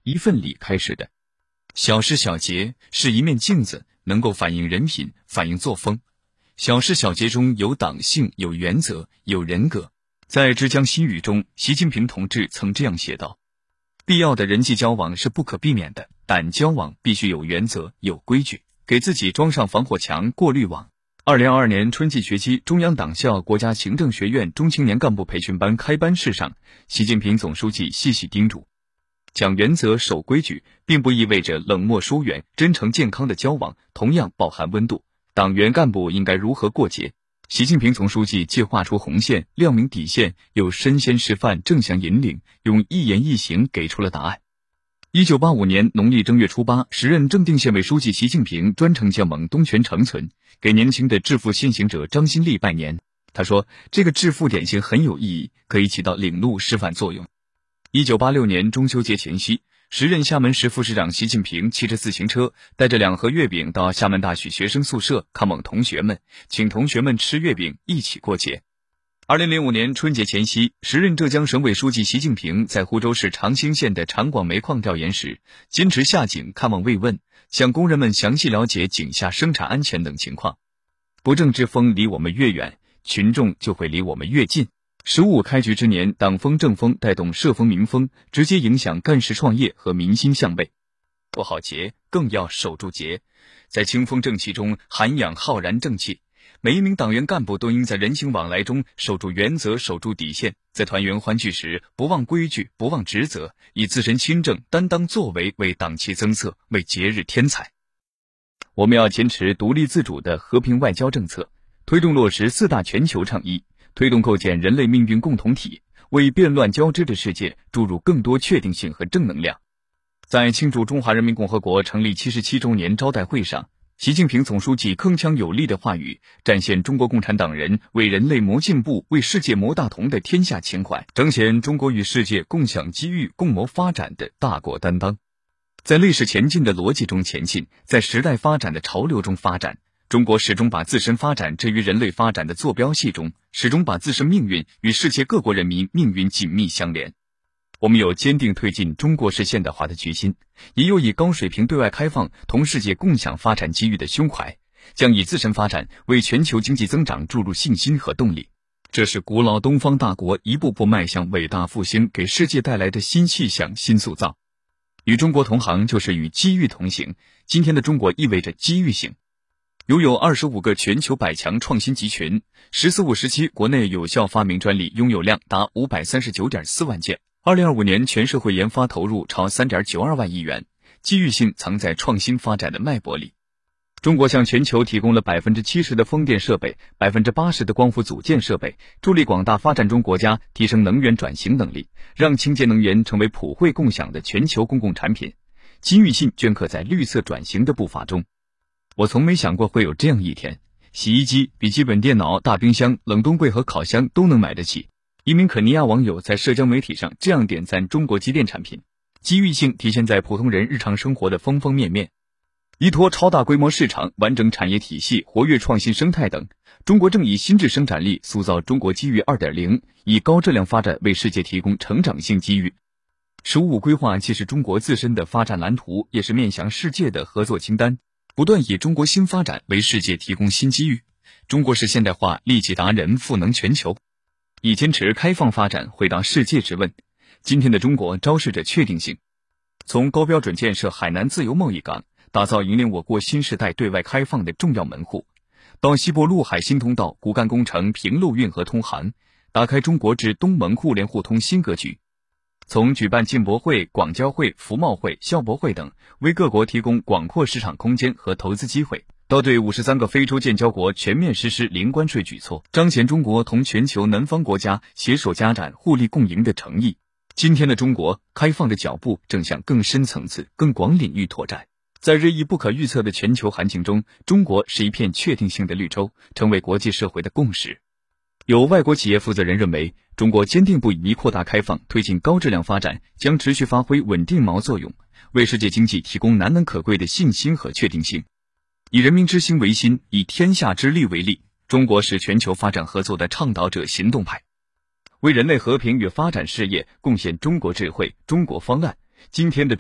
一份礼开始的。小事小节是一面镜子，能够反映人品，反映作风。小事小节中有党性，有原则，有人格。在《之江新语》中，习近平同志曾这样写道：必要的人际交往是不可避免的，但交往必须有原则，有规矩，给自己装上防火墙、过滤网。2022年春季学期，中央党校国家行政学院中青年干部培训班开班式上，习近平总书记细细叮嘱：讲原则、守规矩，并不意味着冷漠疏远，真诚健康的交往同样饱含温度。党员干部应该如何过节？习近平总书记既画出红线，亮明底线，又身先示范，正向引领，用一言一行给出了答案。1985年农历正月初8，时任正定县委书记习近平专程将蒙东泉长存，给年轻的致富先行者张新立拜年。他说，这个致富典型很有意义，可以起到领路示范作用。1986年中秋节前夕，时任厦门市副市长习近平骑着自行车，带着2盒月饼到厦门大学学生宿舍看望同学们，请同学们吃月饼，一起过节。2005年春节前夕，时任浙江省委书记习近平在湖州市长兴县的长广煤矿调研时，坚持下井看望慰问，向工人们详细了解井下生产安全等情况。不正之风离我们越远，群众就会离我们越近。15开局之年，党风政风带动社风民风，直接影响干事创业和民心向背。过好节，更要守住节，在清风正气中涵养浩然正气。每一名党员干部都应在人情往来中守住原则，守住底线，在团圆欢聚时不忘规矩，不忘职责，以自身亲政担当作为为党气增色，为节日添彩。我们要坚持独立自主的和平外交政策，推动落实4大全球倡议，推动构建人类命运共同体，为变乱交织的世界注入更多确定性和正能量。在庆祝中华人民共和国成立77周年招待会上，习近平总书记铿锵有力的话语展现中国共产党人为人类谋进步、为世界谋大同的天下情怀，彰显中国与世界共享机遇、共谋发展的大国担当。在历史前进的逻辑中前进，在时代发展的潮流中发展，中国始终把自身发展置于人类发展的坐标系中，始终把自身命运与世界各国人民命运紧密相连。我们有坚定推进中国式现代化的决心，也有以高水平对外开放同世界共享发展机遇的胸怀，将以自身发展为全球经济增长注入信心和动力。这是古老东方大国一步步迈向伟大复兴给世界带来的新气象、新塑造。与中国同行就是与机遇同行，今天的中国意味着机遇型。拥有25个全球100强创新集群，“十四五”时期国内有效发明专利拥有量达539.4万件。2025年全社会研发投入超3.92万亿元，机遇性藏在创新发展的脉搏里。中国向全球提供了70%的风电设备，80%的光伏组件设备，助力广大发展中国家提升能源转型能力，让清洁能源成为普惠共享的全球公共产品。机遇性镌刻在绿色转型的步伐中。我从没想过会有这样一天，洗衣机、笔记本电脑、大冰箱、冷冻柜和烤箱都能买得起。一名肯尼亚网友在社交媒体上这样点赞中国机电产品：机遇性体现在普通人日常生活的方方面面。依托超大规模市场、完整产业体系、活跃创新生态等，中国正以新质生产力塑造中国机遇 2.0， 以高质量发展为世界提供成长性机遇。“15规划既是中国自身的发展蓝图，也是面向世界的合作清单，不断以中国新发展为世界提供新机遇。中国式现代化利己达人，赋能全球。以坚持开放发展回答世界之问。今天的中国昭示着确定性。从高标准建设海南自由贸易港，打造引领我国新时代对外开放的重要门户，到西部陆海新通道骨干工程平陆运河通航，打开中国至东盟互联互通新格局。从举办进博会、广交会、服贸会、校博会等，为各国提供广阔市场空间和投资机会，到对53个非洲建交国全面实施零关税举措，彰显中国同全球南方国家携手加展、互利共赢的诚意。今天的中国开放的脚步正向更深层次、更广领域拓展。在日益不可预测的全球环境中，中国是一片确定性的绿洲，成为国际社会的共识。有外国企业负责人认为，中国坚定不移扩大开放，推进高质量发展，将持续发挥稳定锚作用，为世界经济提供难能可贵的信心和确定性。以人民之心为心，以天下之力为力，中国是全球发展合作的倡导者、行动派，为人类和平与发展事业贡献中国智慧、中国方案。今天的